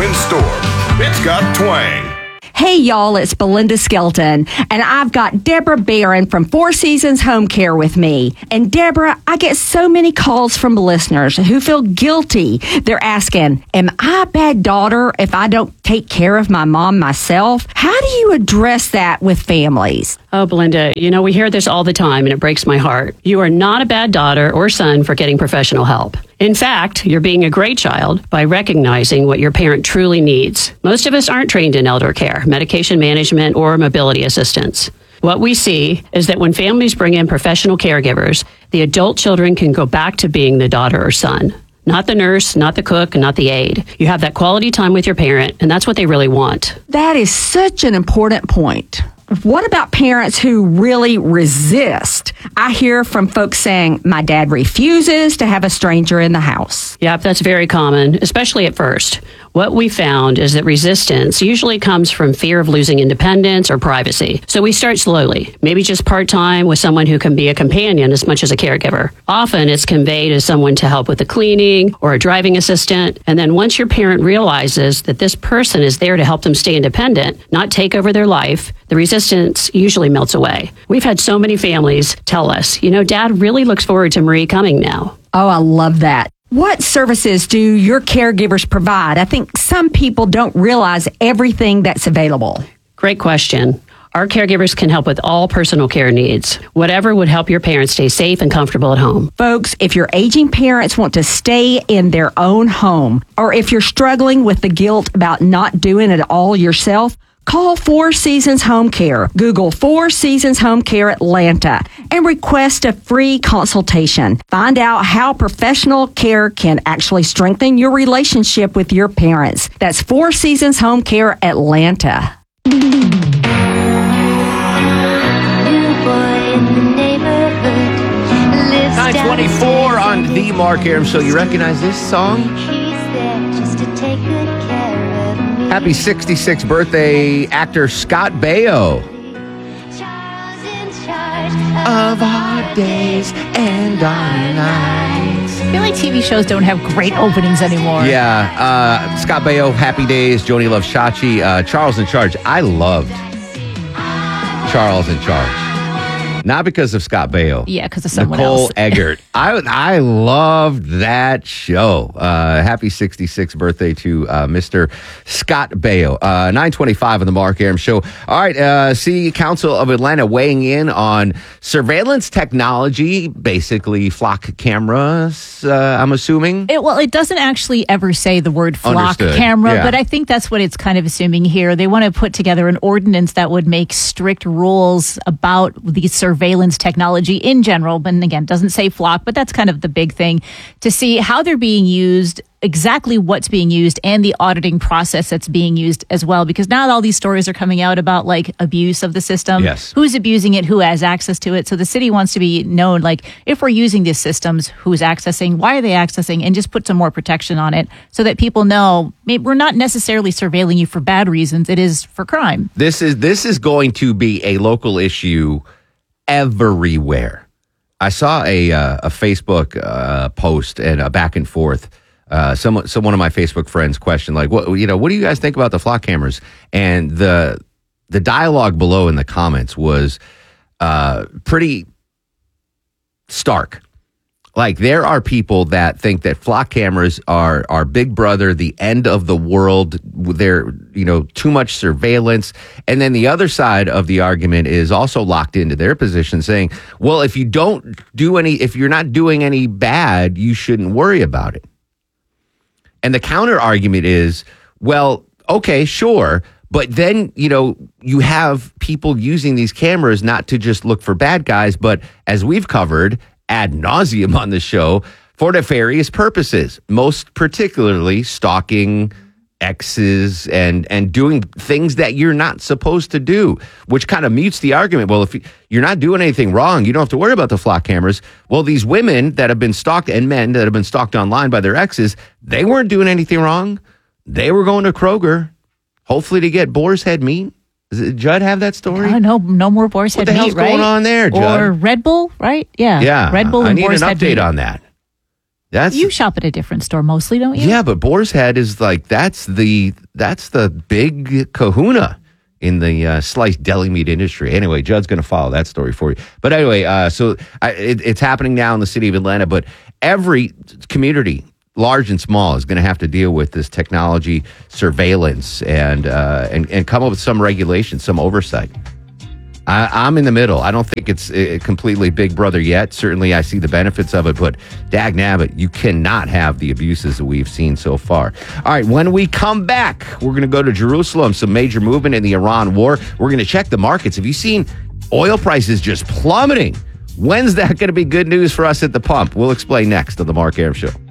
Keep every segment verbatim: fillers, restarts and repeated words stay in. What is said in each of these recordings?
in store. It's got twang. Hey, y'all, it's Belinda Skelton, and I've got Deborah Barron from Four Seasons Home Care with me. And Deborah, I get so many calls from listeners who feel guilty. They're asking, am I a bad daughter if I don't take care of my mom myself? How do you address that with families? Oh, Belinda, you know, we hear this all the time, and it breaks my heart. You are not a bad daughter or son for getting professional help. In fact, you're being a great child by recognizing what your parent truly needs. Most of us aren't trained in elder care, medication management, or mobility assistance. What we see is that when families bring in professional caregivers, the adult children can go back to being the daughter or son. Not the nurse, not the cook, not the aide. You have that quality time with your parent, and that's what they really want. That is such an important point. What about parents who really resist? I hear from folks saying, my dad refuses to have a stranger in the house. Yep, that's very common, especially at first. What we found is that resistance usually comes from fear of losing independence or privacy. So we start slowly, maybe just part-time with someone who can be a companion as much as a caregiver. Often it's conveyed as someone to help with the cleaning or a driving assistant. And then once your parent realizes that this person is there to help them stay independent, not take over their life, the resistance usually melts away. We've had so many families tell us, you know, Dad really looks forward to Marie coming now. Oh, I love that. What services do your caregivers provide? I think some people don't realize everything that's available. Great question. Our caregivers can help with all personal care needs, whatever would help your parents stay safe and comfortable at home. Folks, if your aging parents want to stay in their own home, or if you're struggling with the guilt about not doing it all yourself, call Four Seasons Home Care. Google Four Seasons Home Care Atlanta and request a free consultation. Find out how professional care can actually strengthen your relationship with your parents. That's Four Seasons Home Care Atlanta. nine twenty-four on the Mark Arum Show. You recognize this song? Happy sixty-sixth birthday, actor Scott Baio. Of our days and our nights. I feel like T V shows don't have great openings anymore. Yeah, uh, Scott Baio, Happy Days, Joni Loves Chachi, uh, Charles in Charge. I loved Charles in Charge. Not because of Scott Baio. Yeah, because of someone Nicole else. Eggert. I I loved that show. Uh, happy sixty-sixth birthday to uh, Mister Scott Baio. Uh, nine twenty-five on the Mark Arum Show. All right, uh, City Council of Atlanta weighing in on surveillance technology, basically flock cameras, uh, I'm assuming. It, well, it doesn't actually ever say the word flock Understood. camera, Yeah. but I think that's what it's kind of assuming here. They want to put together an ordinance that would make strict rules about the surveillance technology in general. But again, doesn't say flock, but that's kind of the big thing to see how they're being used, exactly what's being used, and the auditing process that's being used as well. Because now all these stories are coming out about like abuse of the system, Yes. who's abusing it, who has access to it. So the city wants to be known, like if we're using these systems, who's accessing, why are they accessing, and just put some more protection on it so that people know maybe we're not necessarily surveilling you for bad reasons. It is for crime. This is this is going to be a local issue everywhere. I saw a uh, a Facebook uh, post and a back and forth. Uh, some, some one of my Facebook friends questioned, like, what you know, what do you guys think about the flock cameras? And the the dialogue below in the comments was uh, pretty stark. Like, there are people that think that flock cameras are are Big Brother, the end of the world. They're, you know, too much surveillance. And then the other side of the argument is also locked into their position, saying, well, if you don't do any, if you're not doing any bad, you shouldn't worry about it. And the counter argument is, well, okay, sure. But then, you know, you have people using these cameras not to just look for bad guys, but as we've covered ad nauseum on the show, for nefarious purposes, most particularly stalking exes and and doing things that you're not supposed to do, which kind of mutes the argument. Well, if you're not doing anything wrong, you don't have to worry about the flock cameras. Well, these women that have been stalked and men that have been stalked online by their exes, they weren't doing anything wrong. They were going to Kroger, hopefully to get boar's head meat. Does it, Judd have that story? Uh, no, no more boar's What head the meat, hell's right? going on there, Judd? Or Red Bull, right? Yeah, Yeah, Red Bull I and need boar's an head update meat. on that. That's You shop at a different store mostly, don't you? yeah, but Boar's Head is like that's the that's the big kahuna in the uh, sliced deli meat industry. Anyway, Judd's going to follow that story for you. But anyway, uh, so I, it, it's happening now in the city of Atlanta, but every community, large and small, is going to have to deal with this technology surveillance and uh, and and come up with some regulation, some oversight. I, I'm in the middle. I don't think it's uh, completely Big Brother yet. Certainly, I see the benefits of it, but dag nabbit, you cannot have the abuses that we've seen so far. All right, when we come back, we're going to go to Jerusalem, some major movement in the Iran war. We're going to check the markets. Have you seen oil prices just plummeting? When's that going to be good news for us at the pump? We'll explain next on The Mark Arum Show.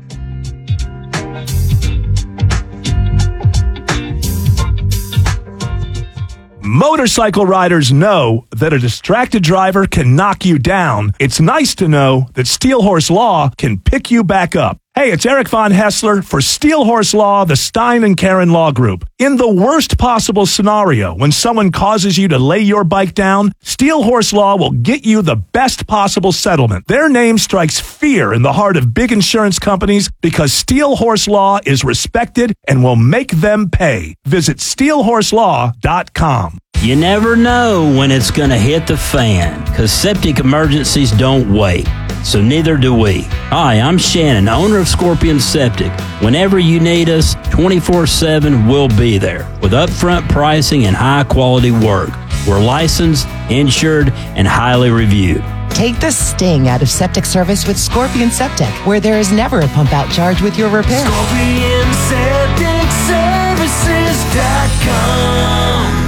Motorcycle riders know that a distracted driver can knock you down. It's nice to know that Steel Horse Law can pick you back up. Hey, it's Eric Von Hessler for Steel Horse Law, the Stein and Karen Law Group. In the worst possible scenario, when someone causes you to lay your bike down, Steel Horse Law will get you the best possible settlement. Their name strikes fear in the heart of big insurance companies because Steel Horse Law is respected and will make them pay. Visit steel horse law dot com. You never know when it's going to hit the fan, because septic emergencies don't wait. So neither do we. Hi, I'm Shannon, owner of Scorpion Septic. Whenever you need us, twenty-four seven, we'll be there with upfront pricing and high-quality work. We're licensed, insured, and highly reviewed. Take the sting out of septic service with Scorpion Septic, where there is never a pump-out charge with your repair. Scorpion Septic Services dot com.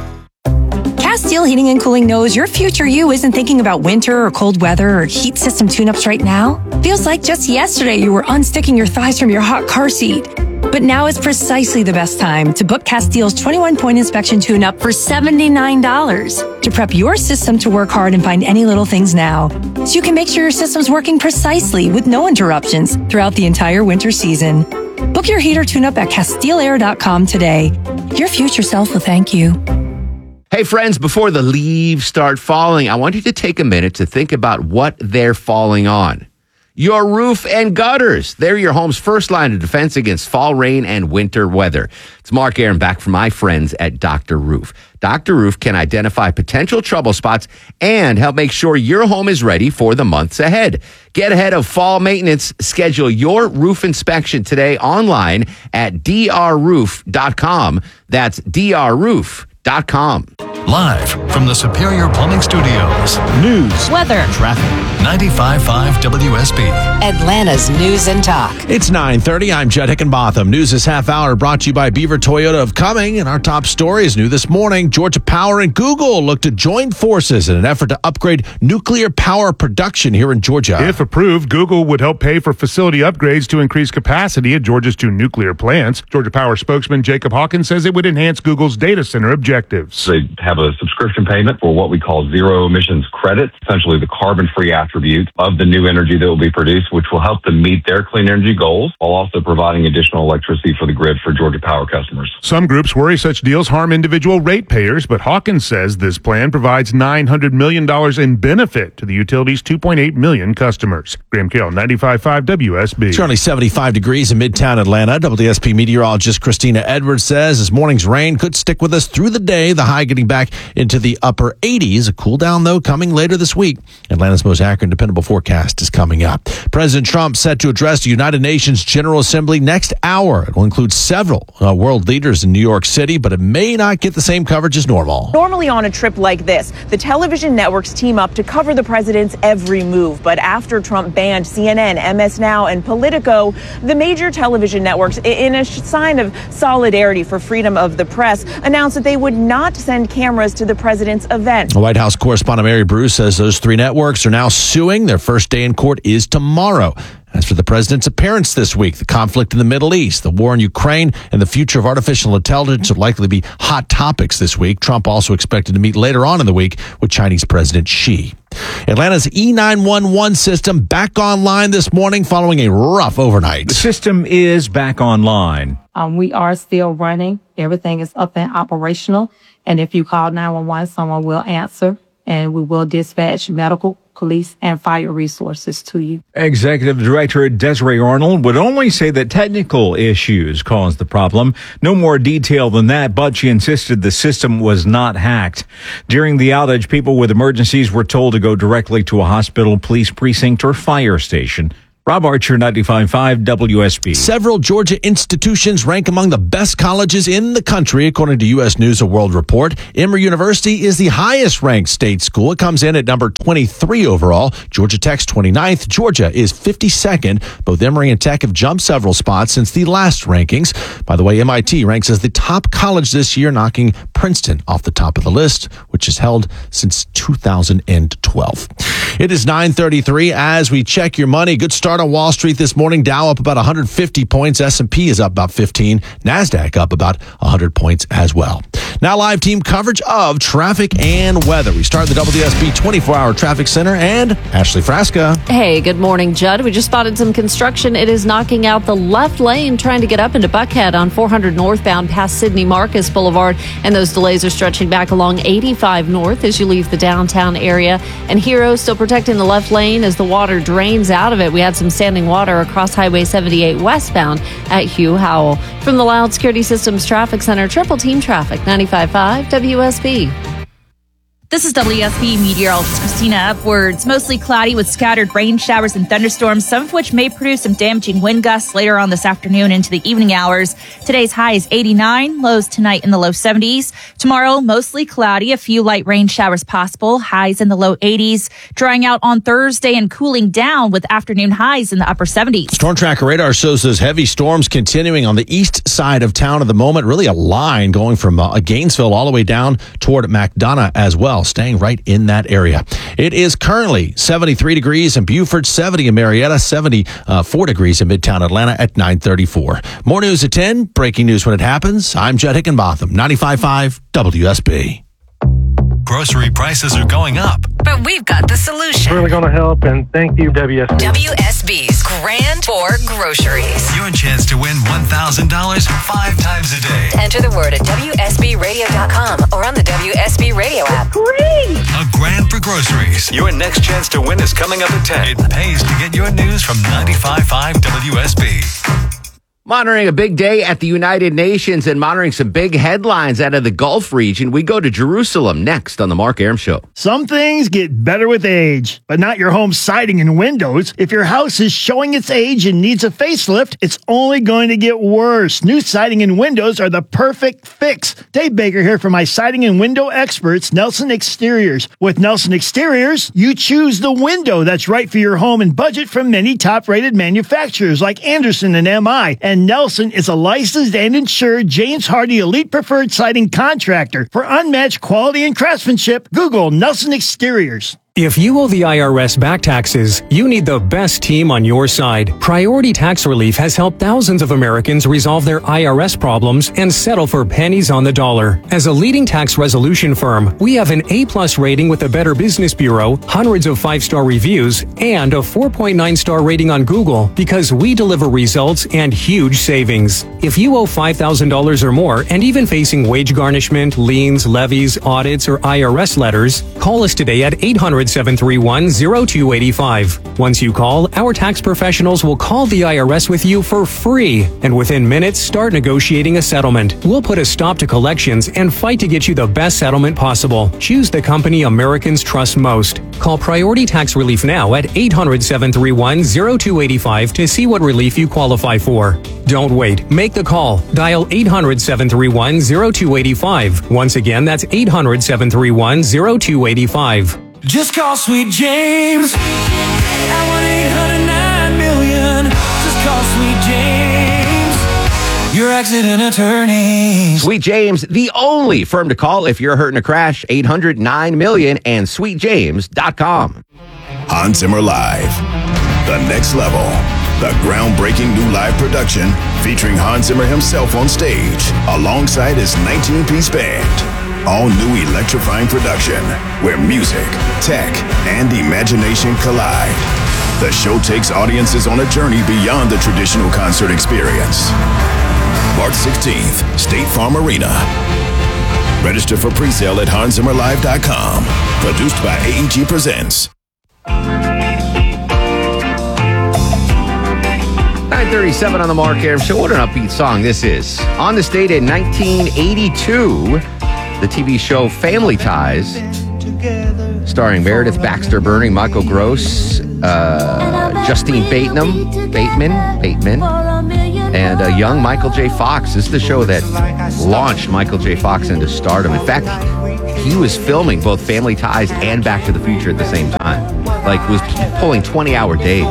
Castile Heating and Cooling knows your future you isn't thinking about winter or cold weather or heat system tune-ups right now. Feels like just yesterday you were unsticking your thighs from your hot car seat. But now is precisely the best time to book Castile's twenty-one point inspection tune-up for seventy-nine dollars to prep your system to work hard and find any little things now, so you can make sure your system's working precisely with no interruptions throughout the entire winter season. Book your heater tune-up at Castile Air dot com today. Your future self will thank you. Hey, friends, before the leaves start falling, I want you to take a minute to think about what they're falling on. Your roof and gutters. They're your home's first line of defense against fall rain and winter weather. It's Mark Arum back from my friends at Doctor Roof. Doctor Roof can identify potential trouble spots and help make sure your home is ready for the months ahead. Get ahead of fall maintenance. Schedule your roof inspection today online at d r roof dot com. That's d r roof dot com. Live from the Superior Plumbing Studios. News, weather, traffic. ninety-five point five W S B. Atlanta's News and Talk. It's nine thirty. I'm Judd Hickenbotham. News this half hour brought to you by Beaver Toyota of Cumming. And our top story is new this morning. Georgia Power and Google look to join forces in an effort to upgrade nuclear power production here in Georgia. If approved, Google would help pay for facility upgrades to increase capacity at Georgia's two nuclear plants. Georgia Power spokesman Jacob Hawkins says it would enhance Google's data center objectives. They have a subscription payment for what we call zero emissions credits, essentially the carbon-free attribute of the new energy that will be produced, which will help them meet their clean energy goals while also providing additional electricity for the grid for Georgia Power customers. Some groups worry such deals harm individual ratepayers, but Hawkins says this plan provides nine hundred million dollars in benefit to the utility's two point eight million customers. Graham Carroll, ninety-five point five W S B. It's currently seventy-five degrees in Midtown Atlanta. W S B meteorologist Christina Edwards says this morning's rain could stick with us through the day, the high getting back into the upper eighties. A cool down, though, coming later this week. Atlanta's most accurate and dependable forecast is coming up. President Trump set to address the United Nations General Assembly next hour. It will include several uh, world leaders in New York City, but it may not get the same coverage as normal. Normally on a trip like this, the television networks team up to cover the president's every move. But after Trump banned C N N, M S Now, and Politico, the major television networks, in a sign of solidarity for freedom of the press, announced that they would not send cameras to the president's event. White House correspondent Mary Bruce says those three networks are now suing. Their first day in court is tomorrow. As for the president's appearance this week, the conflict in the Middle East, the war in Ukraine, and the future of artificial intelligence will likely be hot topics this week. Trump also expected to meet later on in the week with Chinese President Xi. Atlanta's E nine one one system back online this morning following a rough overnight. The system is back online. Um, we are still running. Everything is up and operational. And if you call nine one one, someone will answer. and we will dispatch medical, police, and fire resources to you. Executive Director Desiree Arnold would only say that technical issues caused the problem. No more detail than that, but she insisted the system was not hacked. During the outage, people with emergencies were told to go directly to a hospital, police precinct, or fire station. Rob Archer, ninety-five point five W S B. Several Georgia institutions rank among the best colleges in the country, according to U S News and World Report. Emory University is the highest ranked state school. It comes in at number twenty-three overall. Georgia Tech's twenty-ninth. Georgia is fifty-second. Both Emory and Tech have jumped several spots since the last rankings. By the way, M I T ranks as the top college this year, knocking Princeton off the top of the list, which is held since two thousand twelve. It is nine thirty-three as we check your money. Good start on Wall Street this morning. Dow up about one hundred fifty points. S and P is up about fifteen. NASDAQ up about one hundred points as well. Now live team coverage of traffic and weather. We start the W S B twenty-four hour Traffic Center and Ashley Frasca. Hey, good morning, Judd. We just spotted some construction. It is knocking out the left lane trying to get up into Buckhead on four hundred northbound past Sidney Marcus Boulevard. And those delays are stretching back along eighty-five north as you leave the downtown area. And Hero still protecting the left lane as the water drains out of it. We had some standing water across Highway seventy-eight westbound at Hugh Howell. From the Loud Security Systems Traffic Center, Triple Team Traffic, ninety-five point five W S B. This is W S B meteorologist Christina Upwards. Mostly cloudy with scattered rain showers and thunderstorms, some of which may produce some damaging wind gusts later on this afternoon into the evening hours. Today's high is eighty-nine, lows tonight in the low seventies. Tomorrow, mostly cloudy, a few light rain showers possible, highs in the low eighties. Drying out on Thursday and cooling down with afternoon highs in the upper seventies. Storm Tracker radar shows those heavy storms continuing on the east side of town at the moment. Really a line going from uh, Gainesville all the way down toward McDonough as well, staying right in that area. It is currently seventy-three degrees in Beaufort, seventy in Marietta, seventy-four degrees in Midtown Atlanta at nine thirty-four. More news at ten. Breaking news when it happens. I'm Jed Hickenbotham, ninety-five point five W S B. Grocery prices are going up. But we've got the solution. Really going to help, and thank you, W S B. W S B's Grand for Groceries. Your chance to win one thousand dollars five times a day. Enter the word at W S B radio dot com or on the W S B radio app. Great! A grand for groceries. Your next chance to win is coming up at ten. It pays to get your news from ninety-five point five W S B. Monitoring a big day at the United Nations and monitoring some big headlines out of the Gulf region, we go to Jerusalem next on the Mark Arum Show. Some things get better with age, but not your home siding and windows. If your house is showing its age and needs a facelift, it's only going to get worse. New siding and windows are the perfect fix. Dave Baker here for my siding and window experts, Nelson Exteriors. With Nelson Exteriors, you choose the window that's right for your home and budget from many top-rated manufacturers like Anderson and M I. And Nelson is a licensed and insured James Hardy Elite Preferred Siding contractor. For unmatched quality and craftsmanship, Google Nelson Exteriors. If you owe the I R S back taxes, you need the best team on your side. Priority Tax Relief has helped thousands of Americans resolve their I R S problems and settle for pennies on the dollar. As a leading tax resolution firm, we have an A-plus rating with the Better Business Bureau, hundreds of five-star reviews, and a four point nine star rating on Google because we deliver results and huge savings. If you owe five thousand dollars or more and even facing wage garnishment, liens, levies, audits, or I R S letters, call us today at eight hundred, seven three one, zero two eight five. Once you call, our tax professionals will call the I R S with you for free, and within minutes start negotiating a settlement. We'll put a stop to collections and fight to get you the best settlement possible. Choose the company Americans trust most. Call Priority Tax Relief now at eight hundred, seven three one, zero two eight five to see what relief you qualify for. Don't wait. Make the call. Dial eight hundred, seven three one, zero two eight five. Once again, that's eight hundred, seven three one, zero two eight five. Just call Sweet James at one eight hundred nine million. Just call Sweet James, your accident attorney. Sweet James, the only firm to call if you're hurt in a crash. eight hundred nine million and sweet james dot com. Hans Zimmer Live, the next level. The groundbreaking new live production featuring Hans Zimmer himself on stage alongside his nineteen-piece band. All new electrifying production where music, tech, and imagination collide. The show takes audiences on a journey beyond the traditional concert experience. March sixteenth, State Farm Arena. Register for pre-sale at hans zimmer live dot com. Produced by A E G Presents. nine thirty-seven on the Mark Arum Show. What an upbeat song this is. On this date in nineteen eighty-two, the T V show Family Ties, starring Meredith Baxter Birney, Michael Gross, uh, Justine Bateman, Bateman, Bateman, and uh, young Michael J. Fox. This is the show that launched Michael J. Fox into stardom. In fact, he was filming both Family Ties and Back to the Future at the same time. Like, was pulling twenty-hour days.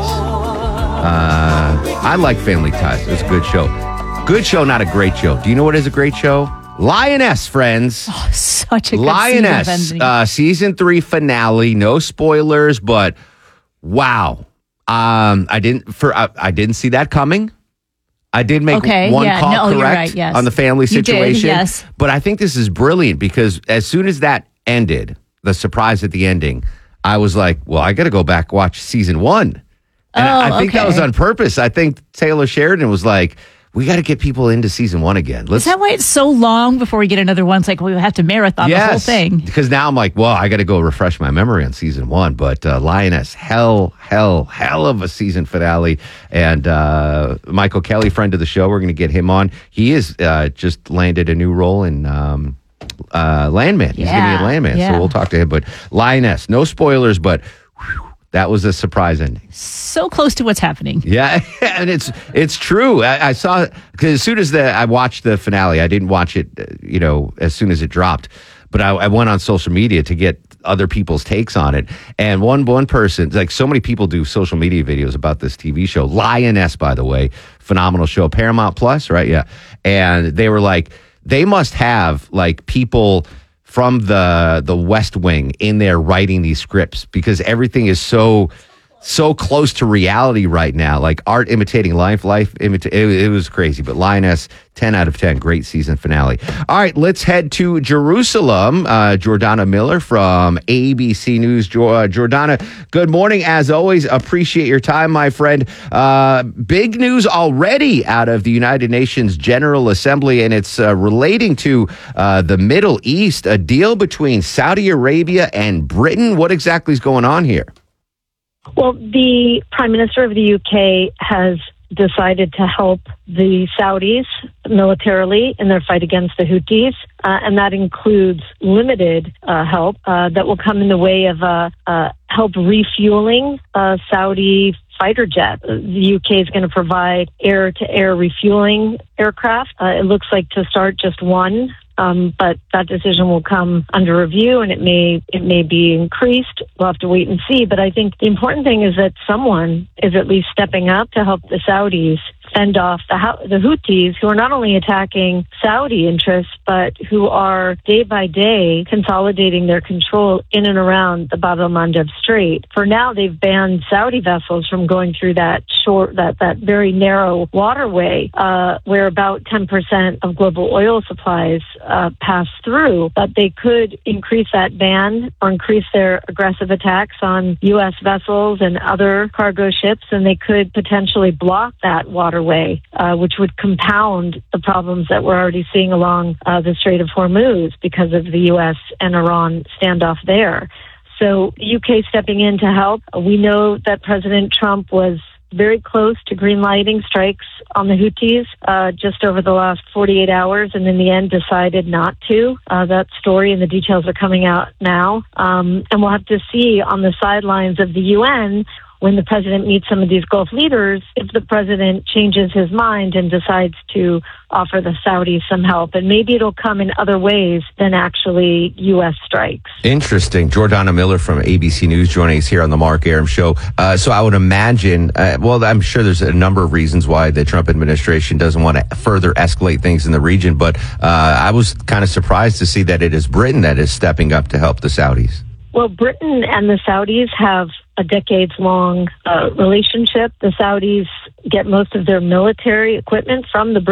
Uh, I like Family Ties. It was a good show. Good show, not a great show. Do you know what is a great show? Lioness, friends. Oh, such a good Lioness, season, uh, season three finale. No spoilers, but wow. Um, I didn't for I, I didn't see that coming. I did make Okay, one yeah, call no, you're correct right, yes. on the family You did, situation. yes. But I think this is brilliant because as soon as that ended, the surprise at the ending, I was like, well, I got to go back watch season one. And Oh, I think that was okay. on purpose. I think Taylor Sheridan was like, we got to get people into season one again. Is that why it's so long before we get another one? It's like we have to marathon the whole thing. Because now I'm like, well, I got to go refresh my memory on season one. But uh, Lioness, hell, hell, hell of a season finale. And uh, Michael Kelly, friend of the show, we're going to get him on. He is uh, just landed a new role in um, uh, Landman. He's going to Yeah, be in Landman. yeah. So we'll talk to him. But Lioness, no spoilers, but whew, that was a surprise ending. So close to what's happening. Yeah, and it's it's true. I, I saw because as soon as the I watched the finale, I didn't watch it, uh, you know, as soon as it dropped. But I, I went on social media to get other people's takes on it, and one one person, like so many people, do social media videos about this T V show. Lioness, by the way, phenomenal show, Paramount Plus, right? Yeah, and they were like, they must have like people from the the West Wing in there writing these scripts because everything is so. So close to reality right now, like art imitating life, life imita- it, it was crazy. But Lioness, ten out of ten, great season finale. All right, let's head to Jerusalem. Uh, Jordana Miller from A B C News. Jo- uh, Jordana, good morning. As always, appreciate your time, my friend. Uh, big news already out of the United Nations General Assembly, and it's uh, relating to uh, the Middle East, a deal between Saudi Arabia and Britain. What exactly is going on here? Well, the Prime Minister of the U K has decided to help the Saudis militarily in their fight against the Houthis, uh, and that includes limited uh, help uh, that will come in the way of uh, uh, help refueling uh, Saudi fighter jet. The U K is going to provide air-to-air refueling aircraft. Uh, it looks like to start just one. Um, but that decision will come under review, and it may it may be increased. We'll have to wait and see. But I think the important thing is that someone is at least stepping up to help the Saudis fend off the the Houthis, who are not only attacking Saudi interests, but who are day by day consolidating their control in and around the Bab el-Mandeb Strait. For now, they've banned Saudi vessels from going through that short, that that very narrow waterway, uh, where about ten percent of global oil supplies uh, pass through. But they could increase that ban or increase their aggressive attacks on U S vessels and other cargo ships, and they could potentially block that waterway, uh, which would compound the problems that we're already seeing along uh, the Strait of Hormuz because of the U S and Iran standoff there. So U K stepping in to help. We know that President Trump was very close to greenlighting strikes on the Houthis uh, just over the last forty-eight hours, and in the end decided not to. Uh, that story and the details are coming out now. Um, and we'll have to see on the sidelines of the U N when the president meets some of these Gulf leaders, if the president changes his mind and decides to offer the Saudis some help. And maybe it'll come in other ways than actually U S strikes. Interesting. Jordana Miller from A B C News joining us here on the Mark Arum Show. Uh, so I would imagine, uh, well, I'm sure there's a number of reasons why the Trump administration doesn't want to further escalate things in the region, but uh, I was kind of surprised to see that it is Britain that is stepping up to help the Saudis. Well, Britain and the Saudis have a decades-long uh, relationship. The Saudis get most of their military equipment from the British.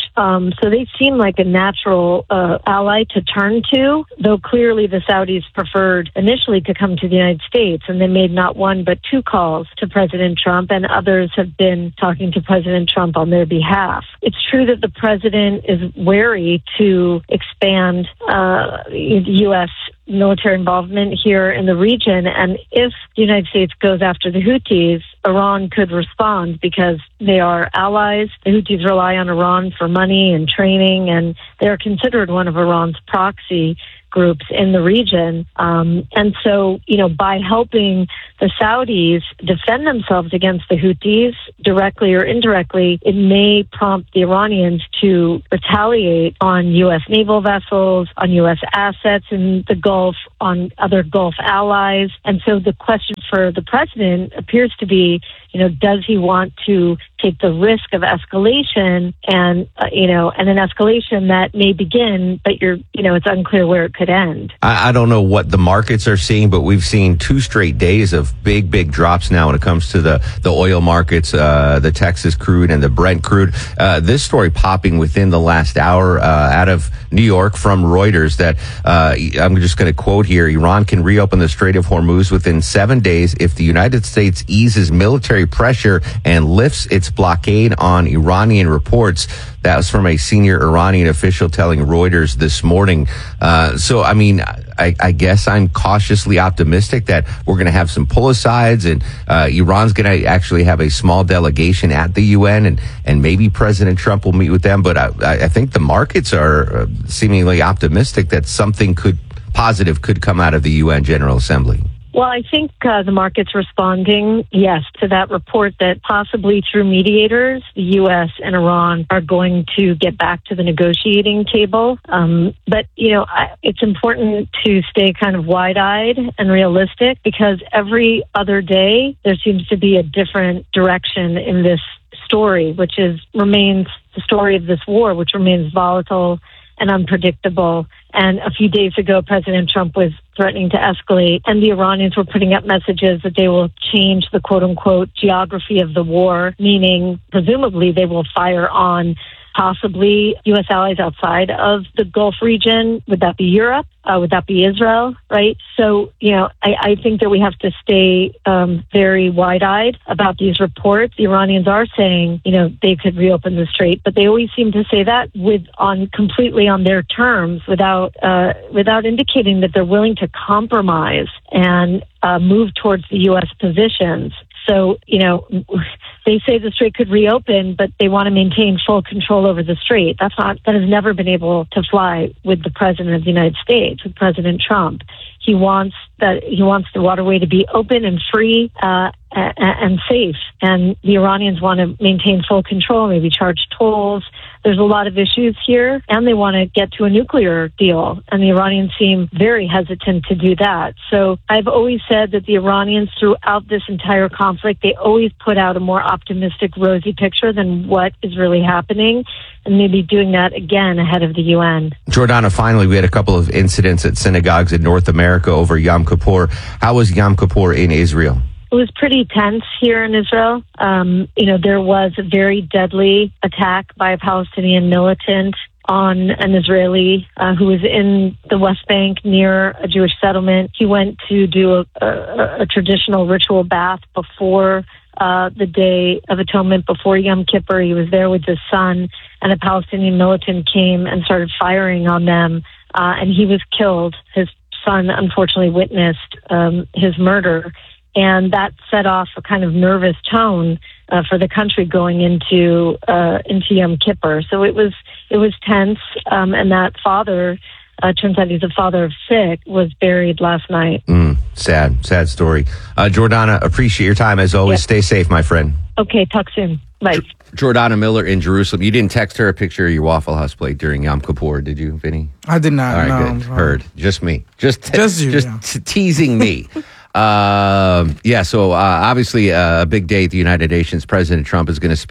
Um, so they seem like a natural uh, ally to turn to, though clearly the Saudis preferred initially to come to the United States, and they made not one but two calls to President Trump, and others have been talking to President Trump on their behalf. It's true that the president is wary to expand uh, U S military involvement here in the region. And if the United States goes after the Houthis, Iran could respond because they are allies. The Houthis rely on Iran for money and training, and they're considered one of Iran's proxy groups in the region. Um, and so, you know, by helping the Saudis defend themselves against the Houthis directly or indirectly, it may prompt the Iranians to retaliate on U S naval vessels, on U S assets in the Gulf, on other Gulf allies. And so the question for the president appears to be, you know, does he want to take the risk of escalation and, uh, you know, and an escalation that may begin, but you're, you know, it's unclear where it could end. I, I don't know what the markets are seeing, but we've seen two straight days of big, big drops now when it comes to the, the oil markets, uh, the Texas crude and the Brent crude. Uh, this story popping within the last hour uh, out of New York from Reuters that uh, I'm just going to quote here, Iran can reopen the Strait of Hormuz within seven days if the United States eases military pressure and lifts its blockade on Iranian reports. That was from a senior Iranian official telling Reuters this morning. Uh, so, I mean, I, I guess I'm cautiously optimistic that we're going to have some pull-asides and uh, Iran's going to actually have a small delegation at the U N and, and maybe President Trump will meet with them. But I, I think the markets are seemingly optimistic that something could positive could come out of the U N General Assembly. Well, I think uh, the market's responding, yes, to that report that possibly through mediators, the U S and Iran are going to get back to the negotiating table. Um, but, you know, I, it's important to stay kind of wide-eyed and realistic because every other day there seems to be a different direction in this story, which is remains the story of this war, which remains volatile and unpredictable. And a few days ago, President Trump was threatening to escalate, and the Iranians were putting up messages that they will change the quote-unquote geography of the war, meaning presumably they will fire on possibly U S allies outside of the Gulf region. Would that be Europe? Uh, would that be Israel? Right? So, you know, I, I think that we have to stay um, very wide-eyed about these reports. The Iranians are saying, you know, they could reopen the strait, but they always seem to say that with on completely on their terms, without uh, without indicating that they're willing to compromise and uh, move towards the U S positions. So, you know, they say the strait could reopen, but they want to maintain full control over the strait. That's not, that has never been able to fly with the president of the United States, with President Trump. He wants that, he wants the waterway to be open and free, uh, and safe. And the Iranians want to maintain full control, maybe charge tolls. There's a lot of issues here, and they want to get to a nuclear deal. And the Iranians seem very hesitant to do that. So I've always said that the Iranians, throughout this entire conflict, they always put out a more optimistic, rosy picture than what is really happening, and maybe doing that again ahead of the U N. Jordana, finally, we had a couple of incidents at synagogues in North America over Yom Kippur. How was Yom Kippur in Israel? It was pretty tense here in Israel. Um, you know, there was a very deadly attack by a Palestinian militant on an Israeli uh, who was in the West Bank near a Jewish settlement. He went to do a, a, a traditional ritual bath before uh, the Day of Atonement, before Yom Kippur. He was there with his son, and a Palestinian militant came and started firing on them, uh, and he was killed. His son, unfortunately, witnessed um, his murder. And that set off a kind of nervous tone uh, for the country going into uh, into Yom Kippur. So it was it was tense. Um, and that father, uh, turns out he's a father of six, was buried last night. Mm, sad, sad story. Uh, Jordana, appreciate your time as always. Yep. Stay safe, my friend. Okay, talk soon. Bye. Jordana Miller in Jerusalem. You didn't text her a picture of your Waffle House plate during Yom Kippur, did you, Vinny? I did not. All right, no, good. Heard. Just me. Just te- just you. Just yeah. t- teasing me. Uh, yeah, so uh, obviously uh, a big day at the United Nations. President Trump is going to speak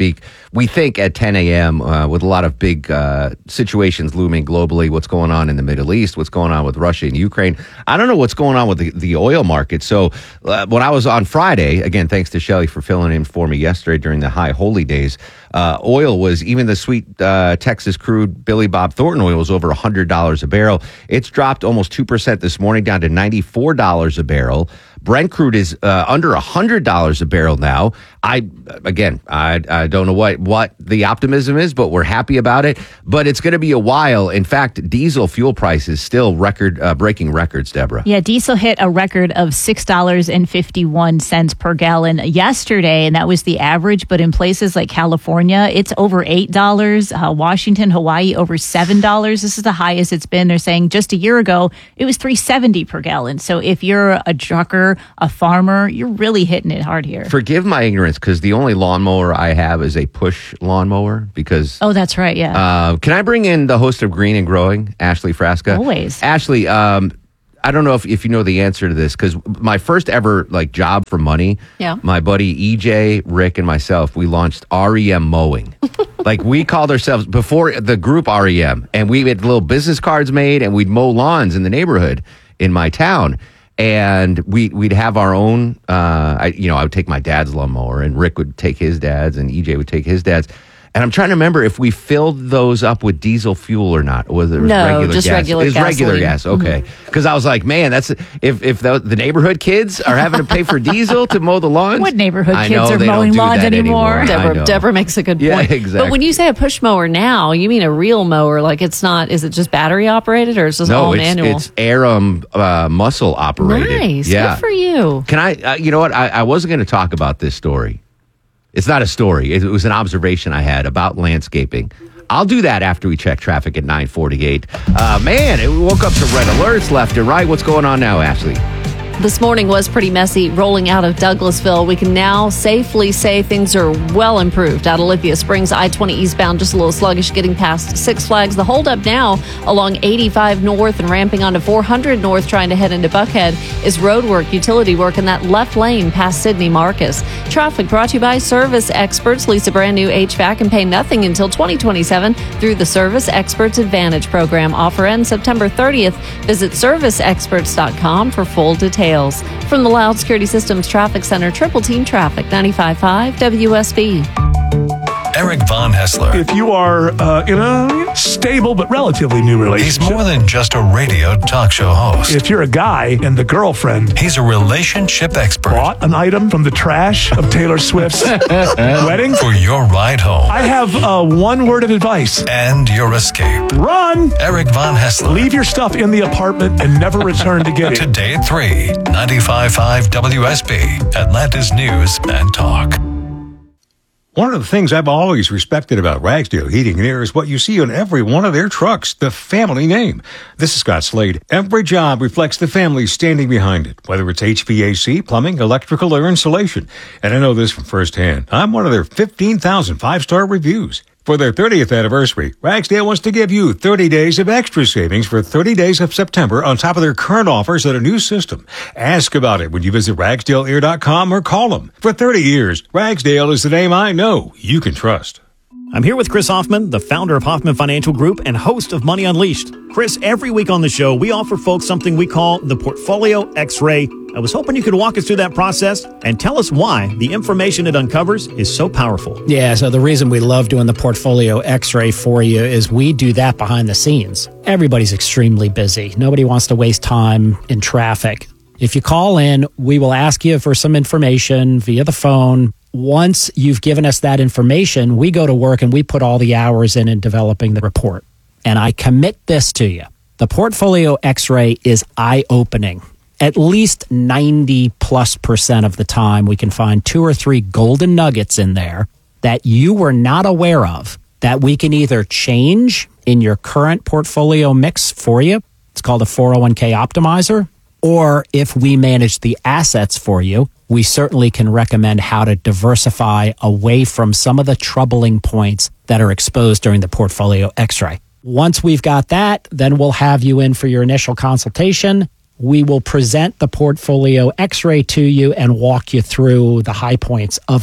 we think at ten a.m. Uh, with a lot of big uh, situations looming globally, what's going on in the Middle East, what's going on with Russia and Ukraine. I don't know what's going on with the, the oil market. So uh, when I was on Friday, again, thanks to Shelley for filling in for me yesterday during the high holy days, uh, oil was, even the sweet uh, Texas crude Billy Bob Thornton oil was over one hundred dollars a barrel. It's dropped almost two percent this morning down to ninety-four dollars a barrel. Brent crude is uh, under one hundred dollars a barrel now. I, again, I, I don't know what, what the optimism is, but we're happy about it. But it's going to be a while. In fact, diesel fuel prices still record uh, breaking records, Deborah. Yeah, diesel hit a record of six dollars and fifty-one cents per gallon yesterday, and that was the average. But in places like California, it's over eight dollars. Uh, Washington, Hawaii, over seven dollars. This is the highest it's been. They're saying just a year ago, it was three dollars and seventy cents per gallon. So if you're a trucker, a farmer, you're really hitting it hard here. Forgive my ignorance, because the only lawnmower I have is a push lawnmower. Because oh, that's right, yeah. Uh, can I bring in the host of Green and Growing, Ashley Frasca? Always. Ashley, um, I don't know if, if you know the answer to this, because my first ever like job for money, yeah. my buddy E J, Rick, and myself, we launched R E M Mowing. Like we called ourselves before the group R E M, and we had little business cards made, and we'd mow lawns in the neighborhood in my town. And we, we'd have our own, uh, I, you know, I would take my dad's lawnmower, and Rick would take his dad's, and E J would take his dad's. And I'm trying to remember if we filled those up with diesel fuel or not. Or was it no, regular just gas? regular It was gasoline. regular gas, okay. Because mm-hmm. I was like, man, that's if if the, the neighborhood kids are having to pay for diesel to mow the lawns. What neighborhood I kids know, are they mowing don't do lawns that anymore? Deborah, Deborah makes a good point. Yeah, exactly. But when you say a push mower now, you mean a real mower? Like it's not, is it just battery operated, or is this no, all it's, manual? it's Aram uh, muscle operated. Nice. Yeah. Good for you. Can I, uh, you know what? I, I wasn't going to talk about this story. It's not a story. It, it was an observation I had about landscaping. I'll do that after we check traffic at nine forty-eight. Uh, man, it woke up to red alerts left and right. What's going on now, Ashley? This morning was pretty messy rolling out of Douglasville. We can now safely say things are well improved. Out of Lithia Springs, I twenty eastbound, just a little sluggish getting past Six Flags. The holdup now along eighty-five north and ramping onto four hundred north trying to head into Buckhead is road work, utility work in that left lane past Sidney Marcus. Traffic brought to you by Service Experts. Lease a brand new H V A C and pay nothing until twenty twenty-seven through the Service Experts Advantage program. Offer ends September thirtieth. Visit service experts dot com for full details. From the Loud Security Systems Traffic Center, Triple Team Traffic, ninety-five point five W S B. Eric Von Hessler. If you are uh, in a stable but relatively new relationship. He's more than just a radio talk show host. If you're a guy and the girlfriend. He's a relationship expert. Bought an item from the trash of Taylor Swift's wedding. For your ride home. I have uh, one word of advice. And your escape. Run! Eric Von Hessler. Leave your stuff in the apartment and never return to get it. Today at three, ninety-five point five W S B, Atlanta's News and Talk. One of the things I've always respected about Ragsdale Heating and Air is what you see on every one of their trucks, the family name. This is Scott Slade. Every job reflects the family standing behind it, whether it's H V A C, plumbing, electrical, or insulation. And I know this from firsthand. I'm one of their fifteen thousand five-star reviews. For their thirtieth anniversary, Ragsdale wants to give you thirty days of extra savings for thirty days of September on top of their current offers at a new system. Ask about it when you visit ragsdale air dot com or call them. For thirty years, Ragsdale is the name I know you can trust. I'm here with Chris Hoffman, the founder of Hoffman Financial Group and host of Money Unleashed. Chris, every week on the show, we offer folks something we call the Portfolio X-Ray. I was hoping you could walk us through that process and tell us why the information it uncovers is so powerful. Yeah, so the reason we love doing the Portfolio X-Ray for you is we do that behind the scenes. Everybody's extremely busy. Nobody wants to waste time in traffic. If you call in, we will ask you for some information via the phone. Once you've given us that information, we go to work and we put all the hours in in developing the report. And I commit this to you. The Portfolio X-Ray is eye-opening. At least ninety plus percent of the time, we can find two or three golden nuggets in there that you were not aware of that we can either change in your current portfolio mix for you. It's called a four oh one k optimizer. Or if we manage the assets for you, we certainly can recommend how to diversify away from some of the troubling points that are exposed during the Portfolio X-Ray. Once we've got that, then we'll have you in for your initial consultation. We will present the Portfolio X-Ray to you and walk you through the high points of it.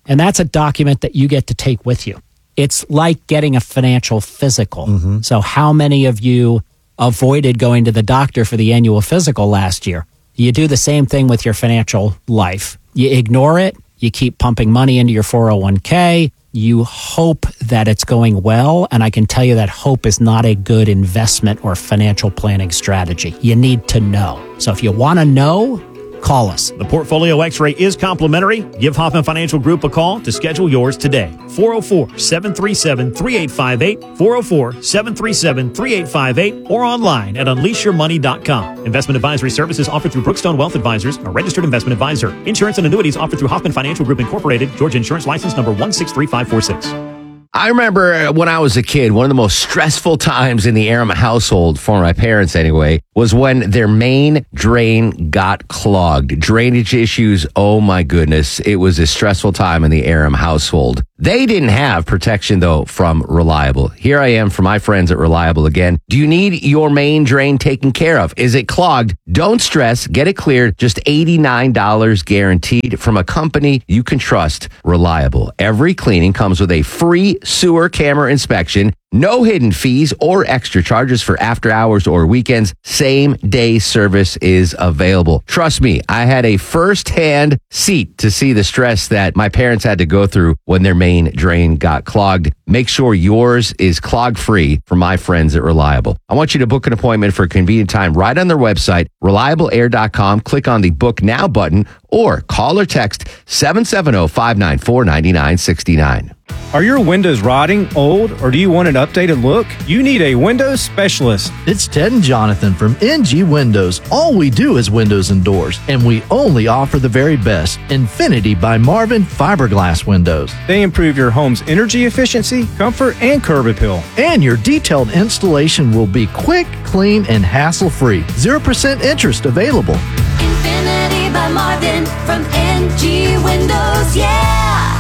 And that's a document that you get to take with you. It's like getting a financial physical. Mm-hmm. So how many of you avoided going to the doctor for the annual physical last year? You do the same thing with your financial life. You ignore it. You keep pumping money into your four oh one k. You hope that it's going well. And I can tell you that hope is not a good investment or financial planning strategy. You need to know. So if you want to know, call us. The Portfolio X-ray is complimentary. Give Hoffman Financial Group a call to schedule yours today. four oh four, seven three seven, three eight five eight, four oh four, seven three seven, three eight five eight, or online at unleash your money dot com. Investment advisory services offered through Brookstone Wealth Advisors, a registered investment advisor. Insurance and annuities offered through Hoffman Financial Group Incorporated, Georgia Insurance License number one six three five four six. I remember when I was a kid, one of the most stressful times in the Aram household, for my parents anyway, was when their main drain got clogged. Drainage issues, oh my goodness. It was a stressful time in the Aram household. They didn't have protection, though, from Reliable. Here I am for my friends at Reliable again. Do you need your main drain taken care of? Is it clogged? Don't stress. Get it cleared. Just eighty-nine dollars guaranteed from a company you can trust, Reliable. Every cleaning comes with a free sewer camera inspection. No hidden fees or extra charges for after hours or weekends. Same day service is available. Trust me, I had a first-hand seat to see the stress that my parents had to go through when their main drain got clogged. Make sure yours is clog-free from my friends at Reliable. I want you to book an appointment for a convenient time right on their website, reliable air dot com. Click on the Book Now button or call or text seven seven zero, five nine four, nine nine six nine. Are your windows rotting, old, or do you want an updated look? You need a windows specialist. It's Ted and Jonathan from N G Windows. All we do is windows and doors, and we only offer the very best. Infinity by Marvin fiberglass windows. They improve your home's energy efficiency, comfort, and curb appeal. And your detailed installation will be quick, clean, and hassle-free. zero percent interest available. Infinity by Marvin from N G Windows, yeah!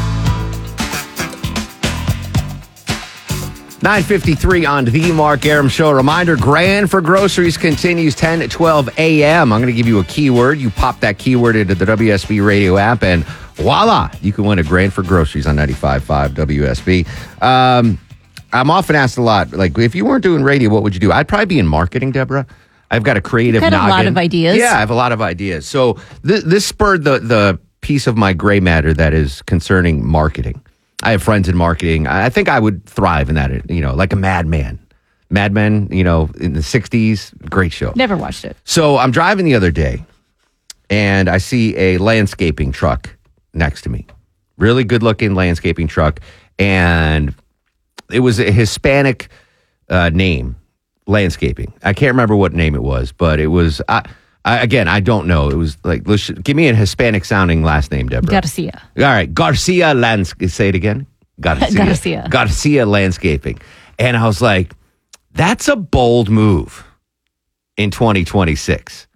nine fifty-three on the Mark Aram Show. Reminder, Grand for Groceries continues ten to twelve a.m. I'm going to give you a keyword. You pop that keyword into the W S B radio app, and voila, you can win a Grand for Groceries on ninety-five point five W S B. Um, I'm often asked a lot, like, if you weren't doing radio, what would you do? I'd probably be in marketing, Deborah. I've got a creative You've got noggin. a lot of ideas. Yeah, I have a lot of ideas. So th- this spurred the, the piece of my gray matter that is concerning marketing. I have friends in marketing. I think I would thrive in that, you know, like a Mad Men. Mad Men, you know, in the sixties, great show. Never watched it. So I'm driving the other day, and I see a landscaping truck next to me. Really good-looking landscaping truck, and it was a Hispanic uh, name, landscaping. I can't remember what name it was, but it was... I, I, again, I don't know. It was like, let's, give me a Hispanic-sounding last name, Deborah. Garcia. All right, Garcia Landscaping. Say it again. Garcia. Garcia. Garcia Landscaping. And I was like, that's a bold move in twenty twenty-six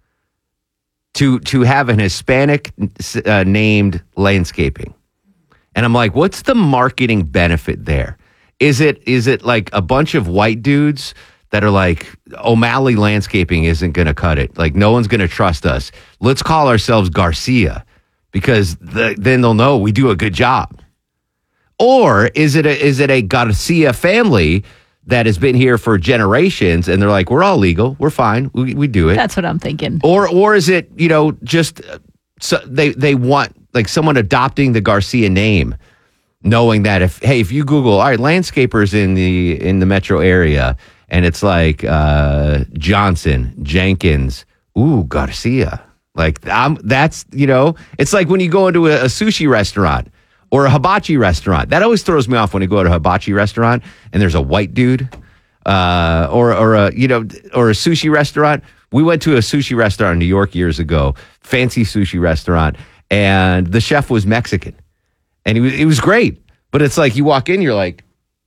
to to have an Hispanic uh, named landscaping. And I'm like, what's the marketing benefit there? Is it is it like a bunch of white dudes that are like, O'Malley Landscaping isn't going to cut it. Like, no one's going to trust us. Let's call ourselves Garcia because the, then they'll know we do a good job. Or is it a, is it a Garcia family that has been here for generations and they're like, we're all legal. We're fine. We, we do it. That's what I'm thinking. Or or is it, you know, just uh, so they, they want like someone adopting the Garcia name, knowing that if, hey, if you Google, all right, landscapers in the in the metro area, and it's like uh, Johnson, Jenkins, ooh, Garcia. Like, I'm, that's, you know, it's like when you go into a, a sushi restaurant or a hibachi restaurant. That always throws me off when you go to a hibachi restaurant and there's a white dude uh, or, or a, you know, or a sushi restaurant. We went to a sushi restaurant in New York years ago, fancy sushi restaurant, and the chef was Mexican. And he was, it was great. But it's like you walk in, you're like,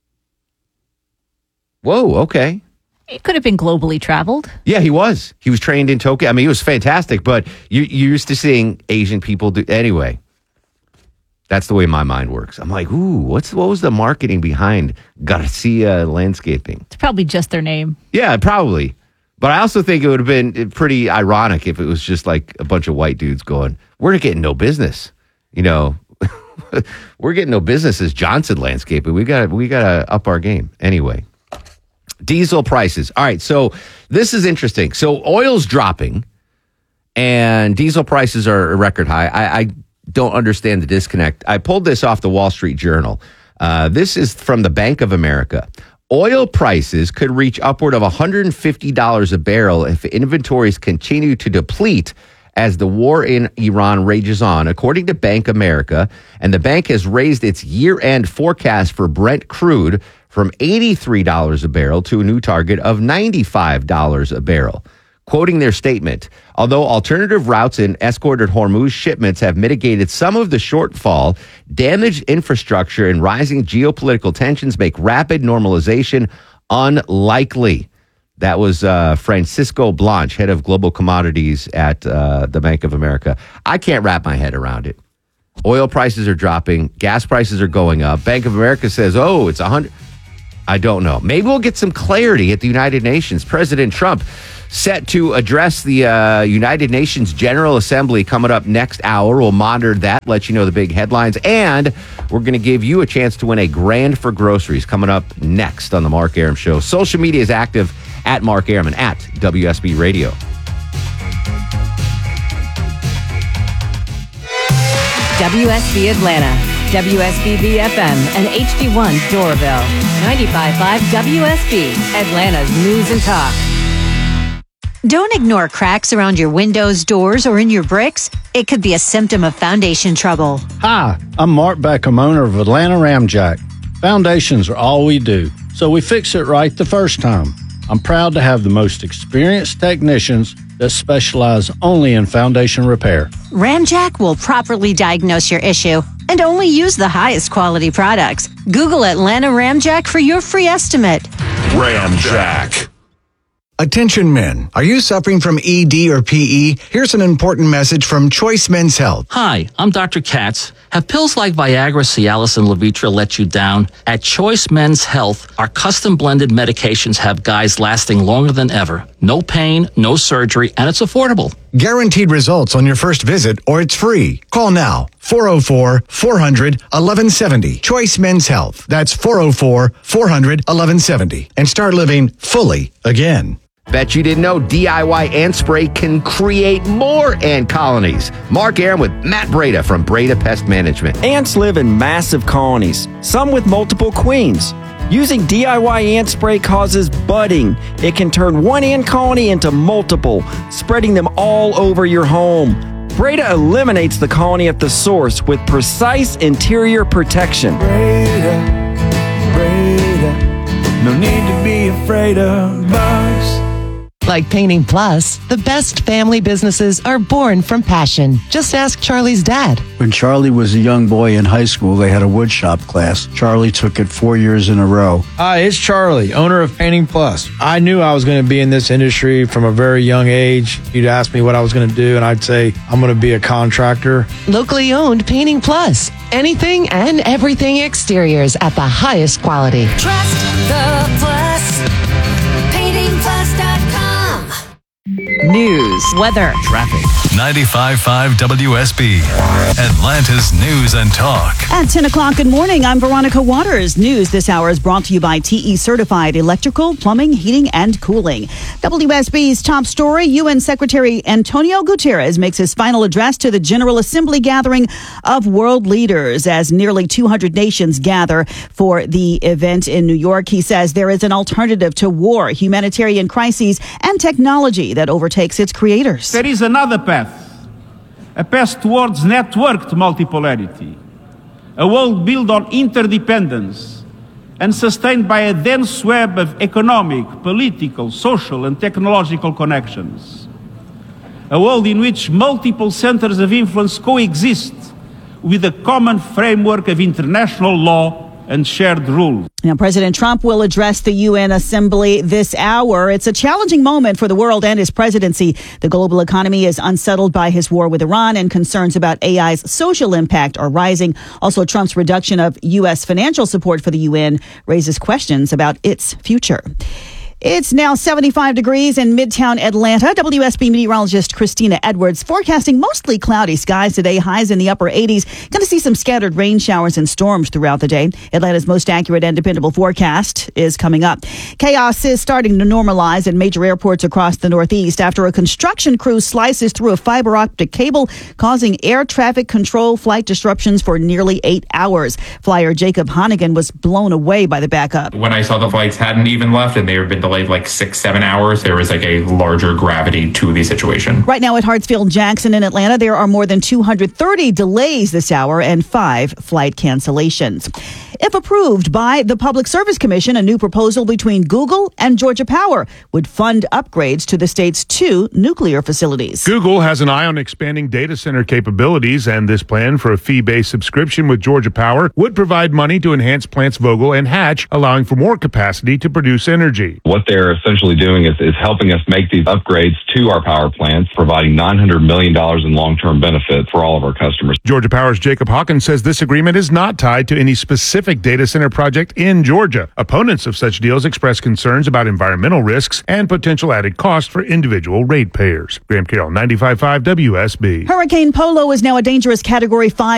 whoa, okay. It could have been globally traveled. Yeah, he was. He was trained in Tokyo. I mean, he was fantastic, but you, you're used to seeing Asian people do... Anyway, that's the way my mind works. I'm like, ooh, what's what was the marketing behind Garcia Landscaping? It's probably just their name. Yeah, probably. But I also think it would have been pretty ironic if it was just like a bunch of white dudes going, we're getting no business. You know, we're getting no business as Johnson Landscaping. We got we got to up our game anyway. Diesel prices. All right, so this is interesting. So oil's dropping, and diesel prices are a record high. I, I don't understand the disconnect. I pulled this off the Wall Street Journal. Uh, this is from the Bank of America. Oil prices could reach upward of one hundred fifty dollars a barrel if inventories continue to deplete as the war in Iran rages on, according to Bank America. And the bank has raised its year-end forecast for Brent crude from eighty-three dollars a barrel to a new target of ninety-five dollars a barrel. Quoting their statement, although alternative routes and escorted Hormuz shipments have mitigated some of the shortfall, damaged infrastructure and rising geopolitical tensions make rapid normalization unlikely. That was uh, Francisco Blanche, head of global commodities at uh, the Bank of America. I can't wrap my head around it. Oil prices are dropping. Gas prices are going up. Bank of America says, oh, it's one hundred. I don't know. Maybe we'll get some clarity at the United Nations. President Trump set to address the uh, United Nations General Assembly coming up next hour. We'll monitor that, let you know the big headlines, and we're going to give you a chance to win a grand for groceries coming up next on the Mark Arum Show. Social media is active at Mark Arum and at W S B Radio. W S B Atlanta, W S B V F M, and H D one Doraville. ninety-five point five W S B, Atlanta's News and Talk. Don't ignore cracks around your windows, doors, or in your bricks. It could be a symptom of foundation trouble. Hi, I'm Mark Beckham, owner of Atlanta Ramjack. Foundations are all we do, so we fix it right the first time. I'm proud to have the most experienced technicians that specialize only in foundation repair. Ramjack will properly diagnose your issue and only use the highest quality products. Google Atlanta Ramjack for your free estimate. Ramjack. Attention men, are you suffering from E D or P E? Here's an important message from Choice Men's Health. Hi, I'm Doctor Katz. Have pills like Viagra, Cialis, and Levitra let you down? At Choice Men's Health, our custom blended medications have guys lasting longer than ever. No pain, no surgery, and it's affordable. Guaranteed results on your first visit, or it's free. Call now, four oh four, four hundred, eleven seventy. Choice Men's Health. That's four oh four, four hundred, eleven seventy. And start living fully again. Bet you didn't know D I Y ant spray can create more ant colonies. Mark Arum with Matt Breda from Breda Pest Management. Ants live in massive colonies, some with multiple queens. Using D I Y ant spray causes budding. It can turn one ant colony into multiple, spreading them all over your home. Breda eliminates the colony at the source with precise interior protection. Breda, Breda, no need to be afraid of bugs. Like Painting Plus, the best family businesses are born from passion. Just ask Charlie's dad. When Charlie was a young boy in high school, they had a woodshop class. Charlie took it four years in a row. Hi, it's Charlie, owner of Painting Plus. I knew I was going to be in this industry from a very young age. You'd ask me what I was going to do, and I'd say, I'm going to be a contractor. Locally owned Painting Plus. Anything and everything exteriors at the highest quality. Trust the Plus. painting plus dot com. News, weather, traffic. ninety-five point five W S B, Atlanta's News and Talk. At ten o'clock, good morning. I'm Veronica Waters. News this hour is brought to you by T E Certified Electrical, Plumbing, Heating, and Cooling. W S B's top story, U N Secretary Antonio Guterres makes his final address to the General Assembly gathering of world leaders as nearly two hundred nations gather for the event in New York. He says there is an alternative to war, humanitarian crises, and technology that overtakes its creators. There is another path, a path towards networked multipolarity, a world built on interdependence and sustained by a dense web of economic, political, social, and technological connections. A world in which multiple centers of influence coexist with a common framework of international law and shared rules. Now, President Trump will address the U N Assembly this hour. It's a challenging moment for the world and his presidency. The global economy is unsettled by his war with Iran, and concerns about A I's social impact are rising. Also, Trump's reduction of U S financial support for the U N raises questions about its future. It's now seventy-five degrees in Midtown Atlanta. W S B meteorologist Christina Edwards forecasting mostly cloudy skies today, highs in the upper eighties. Going to see some scattered rain showers and storms throughout the day. Atlanta's most accurate and dependable forecast is coming up. Chaos is starting to normalize at major airports across the Northeast after a construction crew slices through a fiber optic cable, causing air traffic control flight disruptions for nearly eight hours. Flyer Jacob Hannigan was blown away by the backup. When I saw the flights hadn't even left and they had been delayed like six, seven hours, there was like a larger gravity to the situation. Right now at Hartsfield Jackson in Atlanta, there are more than two hundred thirty delays this hour and five flight cancellations. If approved by the Public Service Commission, a new proposal between Google and Georgia Power would fund upgrades to the state's two nuclear facilities. Google has an eye on expanding data center capabilities, and this plan for a fee-based subscription with Georgia Power would provide money to enhance plants Vogtle and Hatch, allowing for more capacity to produce energy. What they're essentially doing is, is helping us make these upgrades to our power plants, providing nine hundred million dollars in long-term benefit for all of our customers. Georgia Power's Jacob Hawkins says this agreement is not tied to any specific data center project in Georgia. Opponents of such deals express concerns about environmental risks and potential added cost for individual ratepayers. Graham Carroll, ninety-five point five W S B. Hurricane Polo is now a dangerous Category five